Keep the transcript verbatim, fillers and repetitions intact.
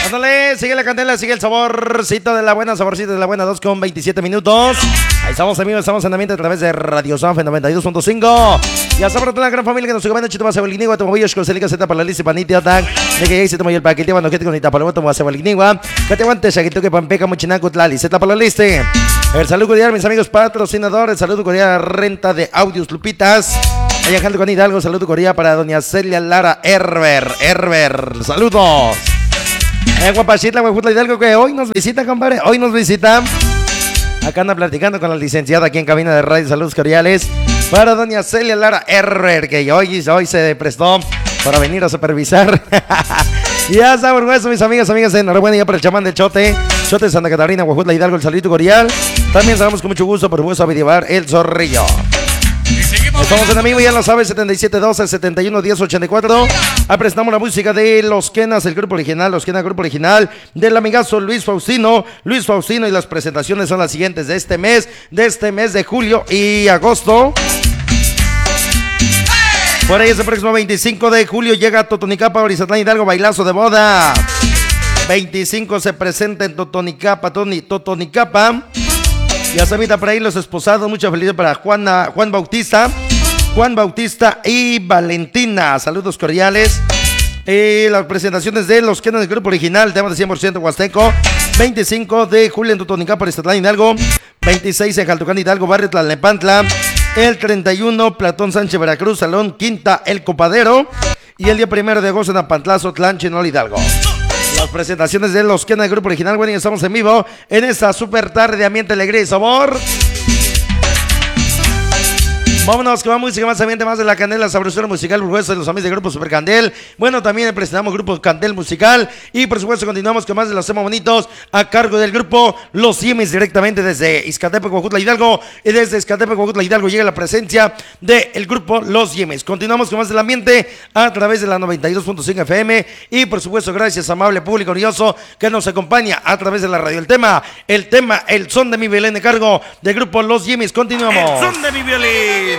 Ándale, sigue la candela, sigue el saborcito de la buena, saborcito de la buena, dos con veintisiete minutos. Ahí estamos, amigos, estamos en ambiente a través de Radio Sanfe noventa y dos punto cinco. Y a saber la gran familia que nos sigue viendo, chito más a Bolinigua, tomo billos con celica zeta para la lista panita tan, de que ahí se toma el paquete, bueno, que te conita para el voto, a Bolinigua, que te aguantes, aquí que pampeca, muchinaco, tlali, zeta para la lista. El saludo cordial, mis amigos patrocinadores, el saludo cordial, renta de audios Lupitas. Allá Jaldo con Hidalgo, saludo cordial para doña Celia Lara Herber, Herber, saludos. Eh, guapachita, Huejutla Hidalgo, que hoy nos visita, compadre, hoy nos visita. Acá anda platicando con la licenciada aquí en cabina de radio. Saludos cordiales para doña Celia Lara Herrer, que hoy, hoy se prestó para venir a supervisar. Ya estamos con eso, mis amigas, amigas. Enhorabuena ya para el chamán del Chote. Chote de Santa Catarina, Huejutla Hidalgo, el saludo cordial. También sabemos con mucho gusto, por supuesto, a llevar el Zorrillo. Estamos en amigo, ya lo sabes, setenta y siete doce, setenta y uno diez ochenta y cuatro. Ahí presentamos la música de Los Quenas, el grupo original, Los Quenas, grupo original del amigazo Luis Faustino. Luis Faustino, y las presentaciones son las siguientes de este mes, de este mes de julio y agosto. Por ahí, este próximo veinticinco de julio llega a Totonicapa, Orizatlán Hidalgo, bailazo de boda. veinticinco se presenta en Totonicapa, Totonicapa. Ya se invita por ahí los esposados. Mucha felicidad para Juana, Juan Bautista, Juan Bautista y Valentina. Saludos cordiales. Eh, las presentaciones de Los Quenas del grupo original, temas de cien por ciento Huasteco. veinticinco de julio en Totonicapa, Estatlán Hidalgo. veintiséis en Jaltucán Hidalgo, barrio Tlalnepantla. El treinta y uno, Platón Sánchez, Veracruz, Salón Quinta, El Copadero. Y el día primero de agosto en Apantlazo, Tlán, Chinol, Hidalgo. Las presentaciones de Los Quenas del grupo original. Bueno, y estamos en vivo en esta super tarde de ambiente, alegría y sabor. Vámonos con más música, más ambiente, más de la candela, sabrosura musical, burguesa de los amigos del grupo Super Candel. Bueno, también presentamos grupo Candel Musical. Y por supuesto continuamos con más de los temas bonitos a cargo del grupo Los Yemis, directamente desde Izcatepec, Huejutla Hidalgo. Y desde Izcatepec, Huejutla Hidalgo llega la presencia del grupo Los Yemis. Continuamos con más del ambiente a través de la noventa y dos punto cinco F M. Y por supuesto gracias, amable público orgulloso que nos acompaña a través de la radio. El tema, el tema, el son de mi violín de cargo del grupo Los Yemis. Continuamos. El son de mi violín.